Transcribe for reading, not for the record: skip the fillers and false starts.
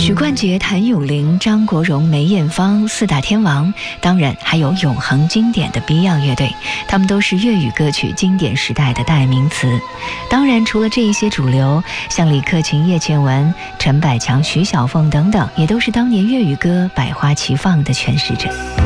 许冠杰、谭咏麟、张国荣、梅艳芳四大天王，当然还有永恒经典的 Beyond 乐队，他们都是粤语歌曲经典时代的代名词。当然除了这一些主流，像李克勤、叶倩文、陈百强、徐小凤等等，也都是当年粤语歌百花齐放的诠释者。